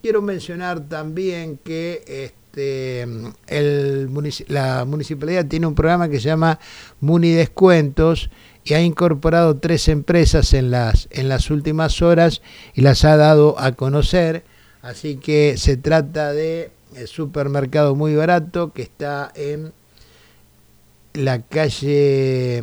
quiero mencionar también que la municipalidad tiene un programa que se llama Muni Descuentos y ha incorporado 3 empresas en las últimas horas y las ha dado a conocer. Así que se trata de el supermercado Muy Barato, que está en la calle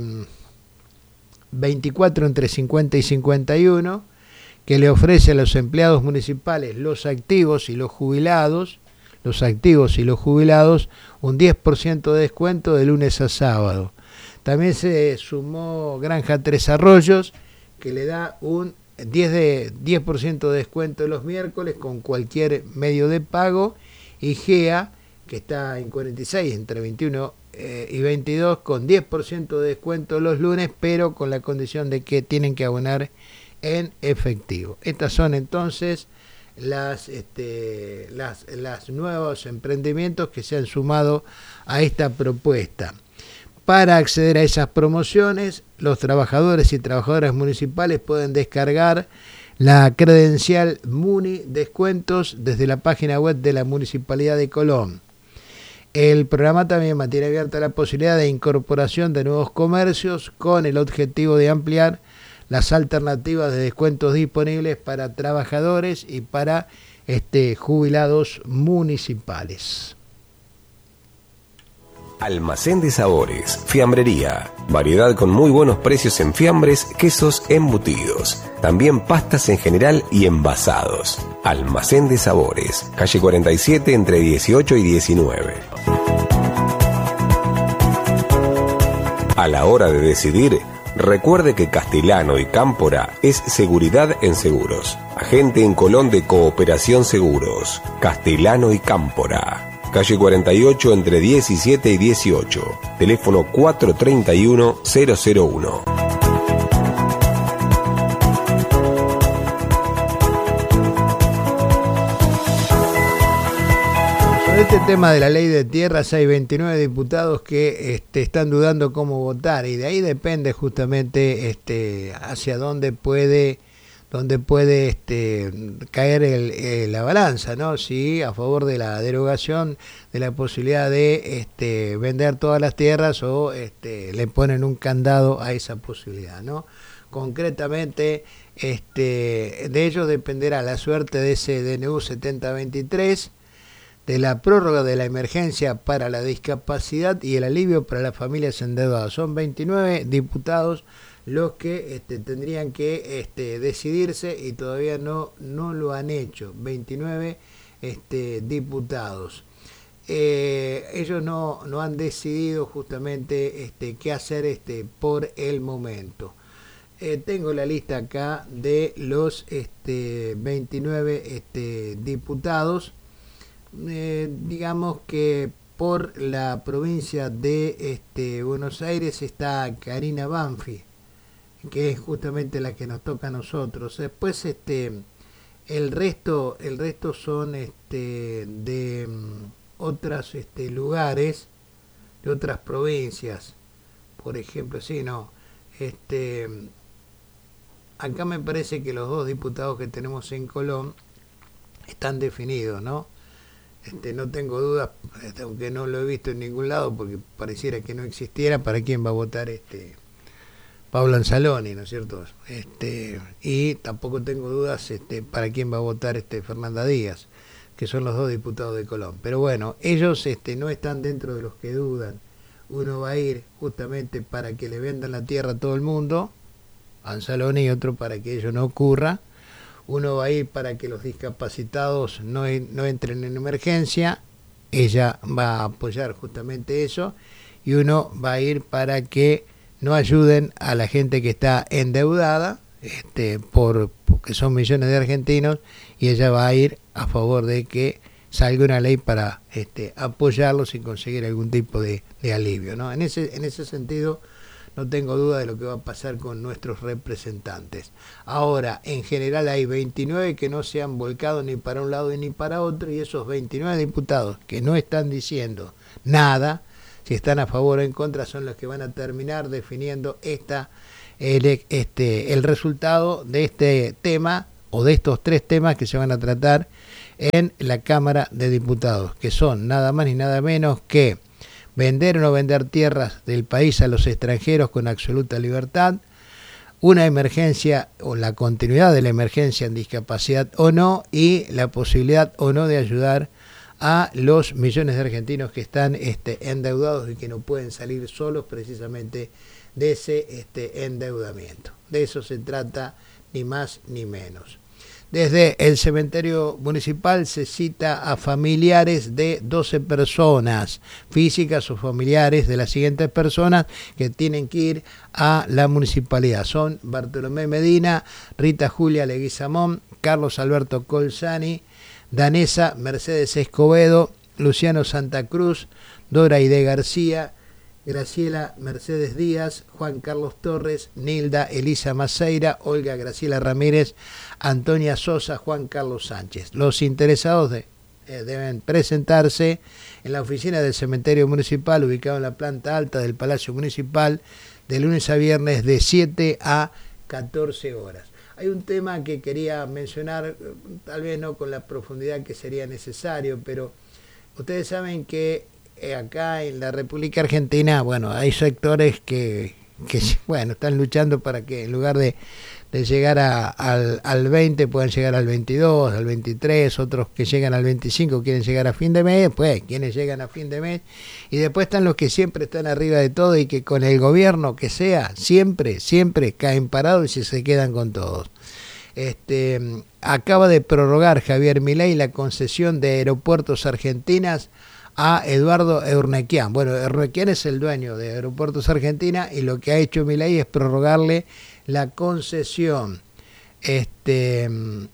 24 entre 50 y 51, que le ofrece a los empleados municipales, los activos y los jubilados, un 10% de descuento de lunes a sábado. También se sumó Granja Tres Arroyos, que le da un 10% de descuento los miércoles con cualquier medio de pago, y GEA, que está en 46 entre 21 y 22, con 10% de descuento los lunes, pero con la condición de que tienen que abonar en efectivo. Estas son entonces las nuevos emprendimientos que se han sumado a esta propuesta. Para acceder a esas promociones, los trabajadores y trabajadoras municipales pueden descargar la credencial Muni Descuentos desde la página web de la Municipalidad de Colón. El programa también mantiene abierta la posibilidad de incorporación de nuevos comercios con el objetivo de ampliar las alternativas de descuentos disponibles para trabajadores y para jubilados municipales. Almacén de Sabores, Fiambrería, variedad con muy buenos precios en fiambres, quesos, embutidos, también pastas en general y envasados. Almacén de Sabores, calle 47 entre 18 y 19. A la hora de decidir, recuerde que Castellano y Cámpora es seguridad en seguros. Agente en Colón de Cooperación Seguros, Castellano y Cámpora. Calle 48 entre 17 y 18. Teléfono 431-001. Sobre este tema de la ley de tierras hay 29 diputados que están dudando cómo votar, y de ahí depende justamente hacia dónde puede caer la balanza, ¿no? Si a favor de la derogación de la posibilidad de vender todas las tierras, o le ponen un candado a esa posibilidad, ¿no? Concretamente, de ellos dependerá la suerte de ese DNU 7023, de la prórroga de la emergencia para la discapacidad y el alivio para las familias endeudadas. Son 29 diputados los que tendrían que decidirse, y todavía no lo han hecho. 29 diputados. Ellos no han decidido justamente qué hacer por el momento. Tengo la lista acá de los 29 diputados. Digamos que por la provincia de Buenos Aires está Karina Banfi, que es justamente la que nos toca a nosotros. Después el resto son de otros lugares, de otras provincias. Por ejemplo, acá me parece que los 2 diputados que tenemos en Colón están definidos, ¿no? No tengo dudas, aunque no lo he visto en ningún lado, porque pareciera que no existiera, para quién va a votar Pablo Anzaloni, ¿no es cierto? Y tampoco tengo dudas para quién va a votar Fernanda Díaz, que son los 2 diputados de Colón. Pero bueno, ellos no están dentro de los que dudan. Uno va a ir justamente para que le vendan la tierra a todo el mundo, Anzaloni, y otro para que ello no ocurra. Uno va a ir para que los discapacitados no entren en emergencia, ella va a apoyar justamente eso, y uno va a ir para que no ayuden a la gente que está endeudada, porque son millones de argentinos, y ella va a ir a favor de que salga una ley para apoyarlos y conseguir algún tipo de alivio, ¿no? En ese sentido, no tengo duda de lo que va a pasar con nuestros representantes. Ahora, en general hay 29 que no se han volcado ni para un lado ni para otro, y esos 29 diputados que no están diciendo nada, si están a favor o en contra, son los que van a terminar definiendo el resultado de este tema, o de estos 3 temas que se van a tratar en la Cámara de Diputados, que son nada más ni nada menos que vender o no vender tierras del país a los extranjeros con absoluta libertad, una emergencia o la continuidad de la emergencia en discapacidad o no, y la posibilidad o no de ayudar a los millones de argentinos que están endeudados y que no pueden salir solos precisamente de ese endeudamiento. De eso se trata, ni más ni menos. Desde el cementerio municipal se cita a familiares de 12 personas, físicas o familiares de las siguientes personas que tienen que ir a la municipalidad. Son Bartolomé Medina, Rita Julia Leguizamón, Carlos Alberto Colzani, Danesa Mercedes Escobedo, Luciano Santa Cruz, Dora Aide García, Graciela Mercedes Díaz, Juan Carlos Torres, Nilda Elisa Maceira, Olga Graciela Ramírez, Antonia Sosa, Juan Carlos Sánchez. Los interesados deben presentarse en la oficina del cementerio municipal ubicado en la planta alta del Palacio Municipal de lunes a viernes de 7 a 14 horas. Hay un tema que quería mencionar, tal vez no con la profundidad que sería necesario, pero ustedes saben que acá en la República Argentina, bueno, hay sectores que bueno, están luchando para que en lugar de llegar al 20 puedan llegar al 22, al 23, otros que llegan al 25 quieren llegar a fin de mes, pues quienes llegan a fin de mes, y después están los que siempre están arriba de todo y que con el gobierno que sea, siempre caen parados y se quedan con todos. Acaba de prorrogar Javier Milei la concesión de Aeropuertos Argentinas a Eduardo Eurnequian. Bueno, Eurnequian es el dueño de Aeropuertos Argentina y lo que ha hecho Milei es prorrogarle la concesión. Se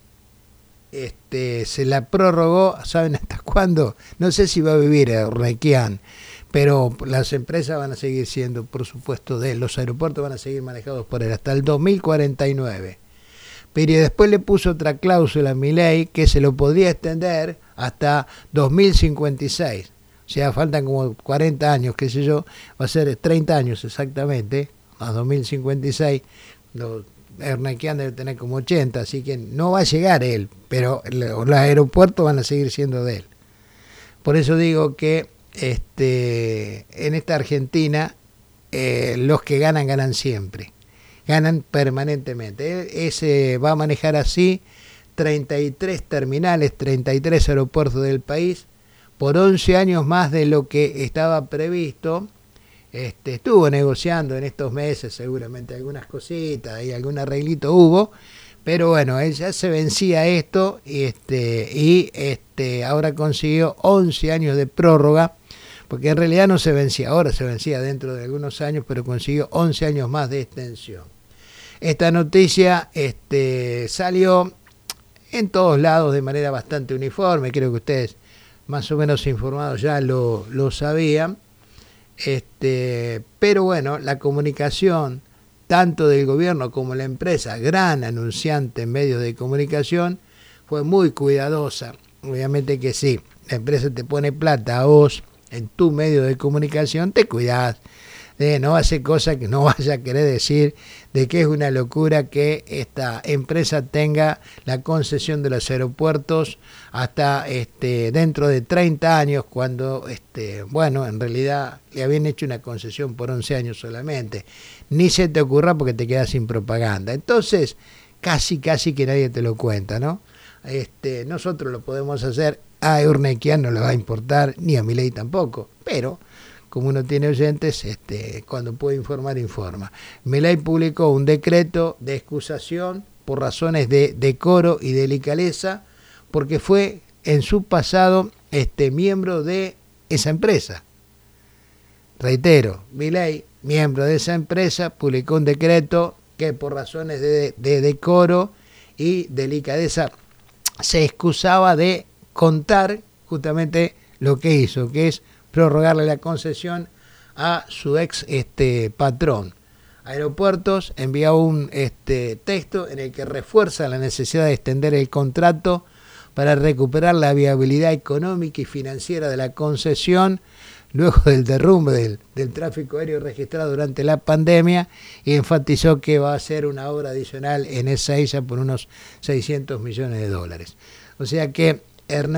la prorrogó, ¿saben hasta cuándo? No sé si va a vivir Eurnequian, pero las empresas van a seguir siendo, por supuesto, los aeropuertos van a seguir manejados por él hasta el 2049. Pero después le puso otra cláusula a Milei que se lo podría extender hasta 2056. O sea, faltan como 40 años, qué sé yo, va a ser 30 años exactamente, a 2056. Eurnequian debe tener como 80, así que no va a llegar él, pero los aeropuertos van a seguir siendo de él. Por eso digo que en esta Argentina los que ganan siempre. Ganan permanentemente. Ese va a manejar así 33 terminales, 33 aeropuertos del país, por 11 años más de lo que estaba previsto. Estuvo negociando en estos meses seguramente algunas cositas y algún arreglito hubo, pero bueno, ya se vencía esto y ahora consiguió 11 años de prórroga, porque en realidad no se vencía, ahora se vencía dentro de algunos años, pero consiguió 11 años más de extensión. Esta noticia salió en todos lados de manera bastante uniforme, creo que ustedes más o menos informados ya lo sabían, pero bueno, la comunicación tanto del gobierno como la empresa, gran anunciante en medios de comunicación, fue muy cuidadosa. Obviamente que sí, la empresa te pone plata a vos en tu medio de comunicación, te cuidás. No hace cosas que no vaya a querer decir de que es una locura que esta empresa tenga la concesión de los aeropuertos hasta dentro de 30 años, cuando bueno, en realidad le habían hecho una concesión por 11 años solamente. Ni se te ocurra porque te quedas sin propaganda. Entonces, casi que nadie te lo cuenta, ¿no? Nosotros lo podemos hacer, a Eurnequian no le va a importar, ni a Milei tampoco, pero como uno tiene oyentes, cuando puede informar, informa. Milei publicó un decreto de excusación por razones de decoro y delicadeza, porque fue en su pasado miembro de esa empresa. Reitero, Milei, miembro de esa empresa, publicó un decreto que por razones de decoro y delicadeza se excusaba de contar justamente lo que hizo, que es prorrogarle la concesión a su ex patrón. Aeropuertos envía un texto en el que refuerza la necesidad de extender el contrato para recuperar la viabilidad económica y financiera de la concesión luego del derrumbe del tráfico aéreo registrado durante la pandemia, y enfatizó que va a ser una obra adicional en esa isla por unos $600 millones. O sea que Ernesto